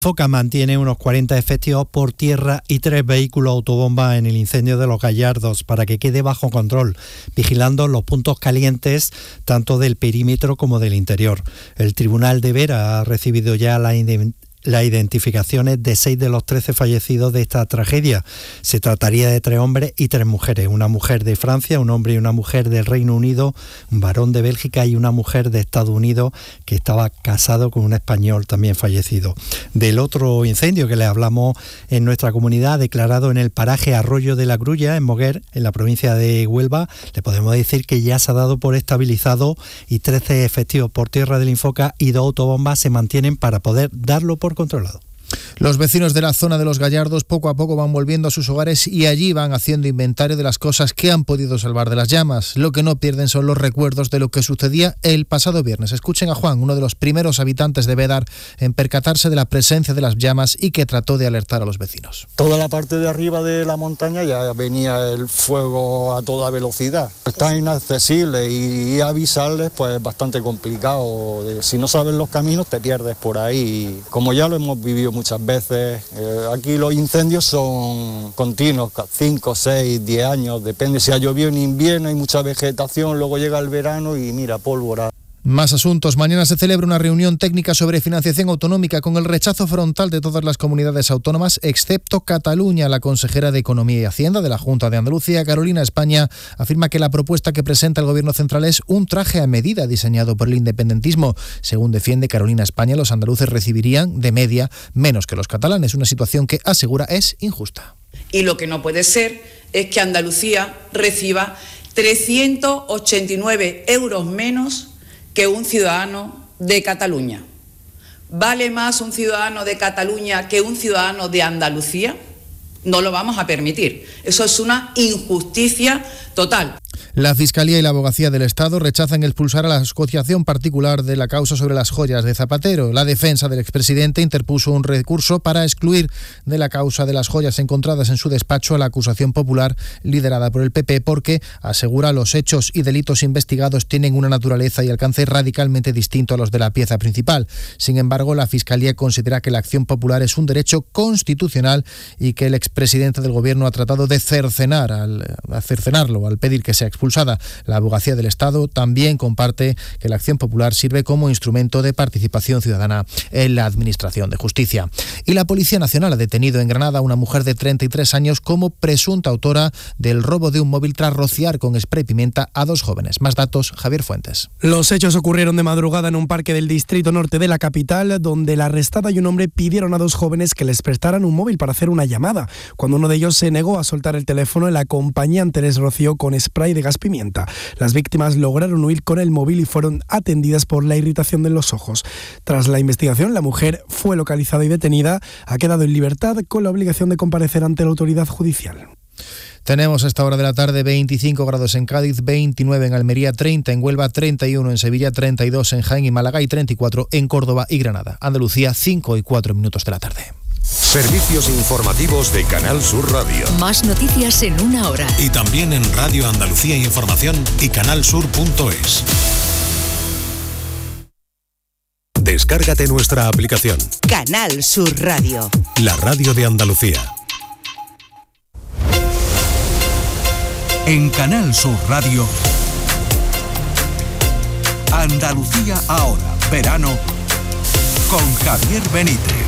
Foca mantiene unos 40 efectivos por tierra y 3 vehículos autobomba en el incendio de Los Gallardos para que quede bajo control, vigilando los puntos calientes tanto del perímetro como del interior. El Tribunal de Vera ha recibido ya las identificaciones de 6 de los 13 fallecidos de esta tragedia. Se trataría de 3 hombres y 3 mujeres, una mujer de Francia, un hombre y una mujer del Reino Unido, un varón de Bélgica y una mujer de Estados Unidos que estaba casado con un español también fallecido. Del otro incendio que le hablamos en nuestra comunidad, declarado en el paraje Arroyo de la Grulla, en Moguer, en la provincia de Huelva, le podemos decir que ya se ha dado por estabilizado y 13 efectivos por tierra del Infoca y 2 autobombas se mantienen para poder darlo por controlado. Los vecinos de la zona de Los Gallardos poco a poco van volviendo a sus hogares y allí van haciendo inventario de las cosas que han podido salvar de las llamas. Lo que no pierden son los recuerdos de lo que sucedía el pasado viernes. Escuchen a Juan, uno de los primeros habitantes de Bédar en percatarse de la presencia de las llamas y que trató de alertar a los vecinos. Toda la parte de arriba de la montaña ya venía el fuego a toda velocidad. Está inaccesible y avisarles pues es bastante complicado. Si no sabes los caminos te pierdes por ahí. Como ya lo hemos vivido muchas veces, aquí los incendios son continuos, 5, 6, 10 años, depende. Si ha llovido en invierno hay mucha vegetación, luego llega el verano y mira, pólvora. Más asuntos. Mañana se celebra una reunión técnica sobre financiación autonómica con el rechazo frontal de todas las comunidades autónomas, excepto Cataluña. La consejera de Economía y Hacienda de la Junta de Andalucía, Carolina España, afirma que la propuesta que presenta el Gobierno central es un traje a medida diseñado por el independentismo. Según defiende Carolina España, los andaluces recibirían, de media, menos que los catalanes, una situación que asegura es injusta. Y lo que no puede ser es que Andalucía reciba 389 euros menos que un ciudadano de Cataluña. ¿Vale más un ciudadano de Cataluña que un ciudadano de Andalucía? No lo vamos a permitir. Eso es una injusticia total. La Fiscalía y la Abogacía del Estado rechazan expulsar a la asociación particular de la causa sobre las joyas de Zapatero. La defensa del expresidente interpuso un recurso para excluir de la causa de las joyas encontradas en su despacho a la acusación popular liderada por el PP porque, asegura, los hechos y delitos investigados tienen una naturaleza y alcance radicalmente distinto a los de la pieza principal. Sin embargo, la Fiscalía considera que la acción popular es un derecho constitucional y que el expresidente del Gobierno ha tratado de cercenarlo al pedir que sea expulsada. La Abogacía del Estado también comparte que la acción popular sirve como instrumento de participación ciudadana en la administración de justicia. Y la Policía Nacional ha detenido en Granada a una mujer de 33 años como presunta autora del robo de un móvil tras rociar con spray pimienta a 2 jóvenes. Más datos, Javier Fuentes. Los hechos ocurrieron de madrugada en un parque del distrito norte de la capital, donde la arrestada y un hombre pidieron a 2 jóvenes que les prestaran un móvil para hacer una llamada. Cuando uno de ellos se negó a soltar el teléfono, el acompañante les roció con spray de gas pimienta. Las víctimas lograron huir con el móvil y fueron atendidas por la irritación de los ojos. Tras la investigación, la mujer fue localizada y detenida. Ha quedado en libertad con la obligación de comparecer ante la autoridad judicial. Tenemos a esta hora de la tarde 25 grados en Cádiz, 29 en Almería, 30 en Huelva, 31 en Sevilla, 32 en Jaén y Málaga y 34 en Córdoba y Granada. Andalucía, 5 y 4 minutos de la tarde. Servicios informativos de Canal Sur Radio. Más noticias en una hora. Y también en Radio Andalucía Información y canalsur.es. Descárgate nuestra aplicación. Canal Sur Radio. La radio de Andalucía. En Canal Sur Radio, Andalucía ahora, verano, con Javier Benítez.